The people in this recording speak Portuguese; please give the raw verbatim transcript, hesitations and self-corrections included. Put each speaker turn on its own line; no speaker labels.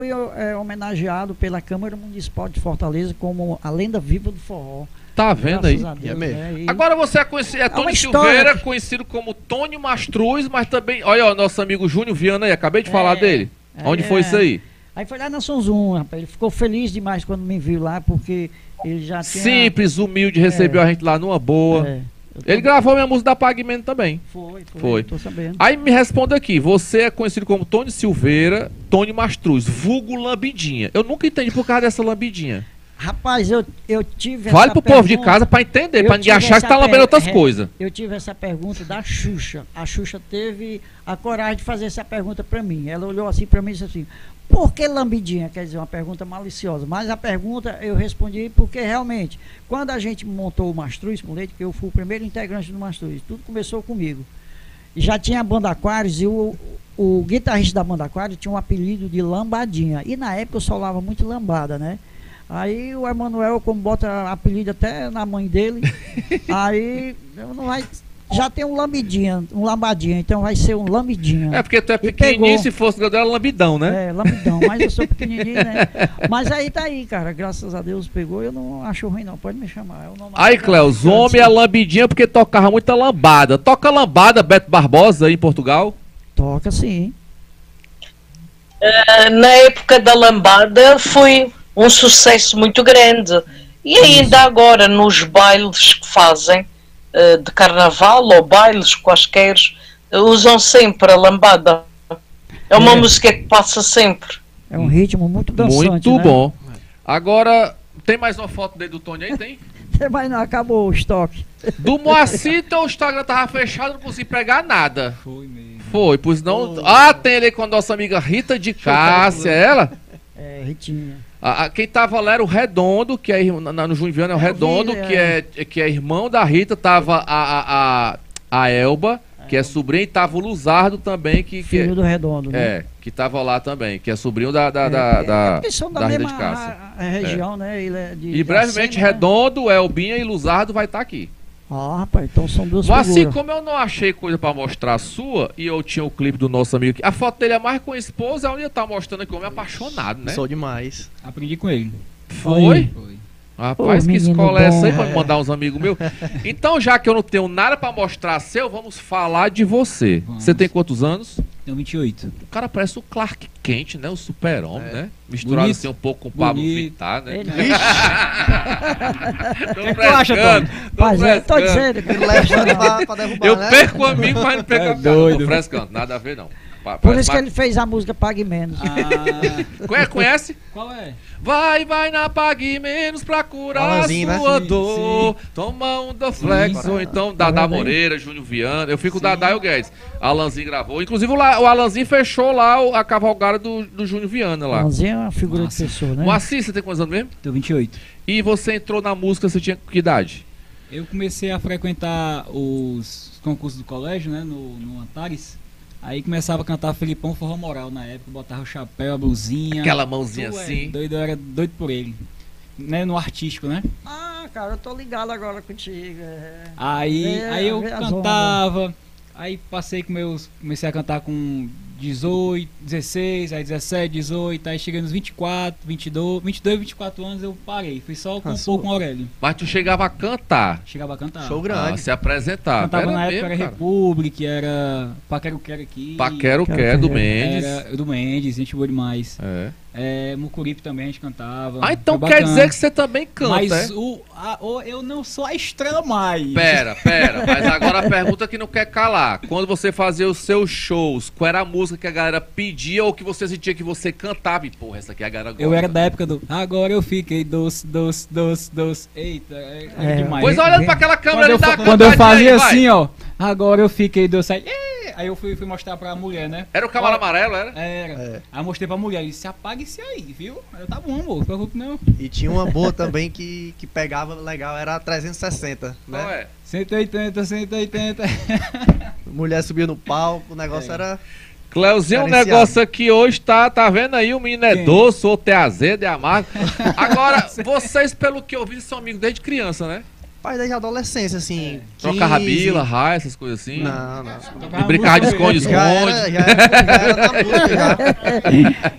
Fui é, homenageado pela Câmara Municipal de Fortaleza como a lenda viva do forró.
Tá vendo aí?
Deus,
É
mesmo. Né?
Agora você é conhecido, é, é Tony Silveira, que... conhecido como Tony Mastruz, mas também, olha o nosso amigo Júnior Viana aí, acabei de é, falar dele. É, Onde foi isso aí?
Aí foi lá na São Zoom, rapaz. Ele ficou feliz demais quando me viu lá, porque ele já tinha...
Simples, humilde, recebeu é. a gente lá numa boa. É. Tô... Ele gravou minha música da Pague Menos também.
Foi, foi,
foi.
Tô sabendo.
Aí me responda aqui, você é conhecido como Tony Silveira, Tony Mastruz, vulgo lambidinha. Eu nunca entendi por causa dessa lambidinha.
Rapaz, eu, eu tive
Vale
essa
pro
pergunta,
povo de casa pra entender, pra ninguém achar que tá lambendo outras
é,
coisas.
Eu tive essa pergunta da Xuxa. A Xuxa teve a coragem de fazer essa pergunta pra mim. Ela olhou assim pra mim e disse assim, por que lambidinha? Quer dizer, uma pergunta maliciosa. Mas a pergunta eu respondi porque realmente, quando a gente montou o Mastruz com Leite, que eu fui o primeiro integrante do Mastruz, tudo começou comigo. Já tinha a Banda Aquários e o, o guitarrista da Banda Aquários tinha um apelido de Lambadinha. E na época eu solava muito lambada, né? Aí o Emanuel, como bota apelido até na mãe dele, aí não vai, já tem um lambidinha, um lambadinha, então vai ser um lambidinha.
É porque tu é pequenininho, se fosse grande era lambidão, né?
É, lambidão, mas eu sou pequenininho, né? Mas aí tá aí, cara, graças a Deus pegou, eu não acho ruim não, pode me chamar. Eu não,
aí, Cleus, homem é lambidinha porque tocava muita lambada. Toca lambada, Beto Barbosa, aí em Portugal?
Toca sim.
Uh, na época da lambada foi um sucesso muito grande e ainda agora nos bailes que fazem uh, de carnaval ou bailes quaisquer uh, usam sempre a lambada. É uma é. música que passa sempre.
É um ritmo muito dançante,
muito
né?
bom. Agora tem mais uma foto dele do Tony aí, tem?
Mas não, acabou o estoque.
Do Moacir, teu Instagram tava fechado, não consegui pegar nada.
Foi mesmo.
Foi, pois não. Oh. Ah, tem ele com a nossa amiga Rita de Cássia, ela?
É, Ritinha.
A, a, quem tava lá era o Redondo, que é na, no Júnior Viana é o Redondo, vi, é. que é que é irmão da Rita, tava a, a, a, a Elba, que é sobrinha, e tava o Luzardo também, que,
filho
que é,
do Redondo, né?
É, que tava lá também, que é sobrinho da da, é, da, da,
é, são da,
da
mesma
Rita de Cássia.
A, a região, é. né? Ele é de,
e brevemente cena, Redondo, né? Elbinha e Luzardo vai estar tá aqui.
Ah, rapaz, então são duas
Mas
figuras.
assim, como eu não achei coisa pra mostrar a sua, e eu tinha o clipe do nosso amigo aqui, a foto dele é mais com a esposa, é onde ele tá mostrando aqui o homem apaixonado, né?
Sou demais. Aprendi com ele.
Foi? Foi. Rapaz, que escola é essa aí pra me mandar uns amigos meus? Então, já que eu não tenho nada pra mostrar seu, vamos falar de você. Vamos. Você tem quantos anos?
Tenho vinte e oito.
O cara parece o Clark Kent, né? O super-homem, é. né? Misturado bonito. Assim um pouco com o Pablo Vittar, né?
Ele...
tô que frescando, tô
Mas é, tô dizendo que
pra, pra derrubar, eu né? perco a mim, mas não perco é a cara. Tô frescando, nada a ver não.
Por isso que ele fez a música Pague Menos.
Ah. Conhece?
Qual é?
Vai, vai na Pague Menos pra curar Alanzinho, a sua né? dor. Sim, sim. Toma um Doflex, ou então Dadá Moreira, Júnior Viana. Eu fico sim. Dadá e o Guedes. Alanzinho gravou. Inclusive o, o Alanzinho fechou lá a cavalgada do, do Júnior Viana lá.
Alanzinho é uma figura Nossa. de pessoa, né?
Moacir, você tem quantos anos mesmo?
Tenho vinte e oito.
E você entrou na música, você tinha que idade?
Eu comecei a frequentar os concursos do colégio, né? No, no Antares. Aí começava a cantar Felipão Forró Moral na época, botava o chapéu, a blusinha.
Aquela mãozinha
tu,
assim.
É, doido, eu era doido por ele. Né, no artístico, né?
Ah, cara, eu tô ligado agora contigo. É...
Aí, é, aí eu cantava, aí passei com meus. Comecei a cantar com dezoito, dezesseis, aí dezessete, dezoito, aí cheguei nos vinte e quatro, vinte e dois, vinte e dois, vinte e quatro anos eu parei. Fui só compor com o Aurélio.
Mas tu chegava a cantar?
Chegava a cantar.
Show grande. Ah, se apresentar.
Cantava
era
na
mesmo,
época, era
cara.
República, era Paquero Quero aqui.
Paquero Quero, do Mendes.
Era do Mendes, gente boa demais.
É.
É, Mucuripe também a gente cantava.
Ah, então quer dizer que você também canta,
mas
é?
o, a, o, eu não sou a estrela mais.
Pera, pera, mas agora a pergunta que não quer calar. Quando você fazia os seus shows, qual era a música que a galera pedia ou que você sentia que você cantava? E porra, essa aqui a galera gosta.
Eu era da época do agora eu fiquei doce, doce, doce, doce. Eita, é, é demais.
Pois olhando pra aquela câmera ali da
Quando eu fazia aí, assim, ó, agora eu fiquei doce. Aí, aí eu fui, fui mostrar pra mulher, né?
Era o cavalo amarelo, era?
Era. É. Aí eu mostrei pra mulher, ele disse, apaga isso aí, viu? Eu, tá bom, amor, não preocupe não.
E tinha uma boa também que, que pegava legal, era a trezentos e sessenta, né?
Qual é?
cento e oitenta, cento e oitenta.
Mulher subia no palco, o negócio é. era...
Cleuzinho, um negócio aqui hoje tá, tá vendo aí, o menino é Quem? doce, outro é azedo, é amargo. Agora, vocês, pelo que eu vi, são amigos desde criança, né?
Pai, desde a adolescência, assim.
É. Trocava bila, raia, essas coisas assim?
Não, não.
E brincava de esconde-esconde.
Já era, já era, já era na música, já.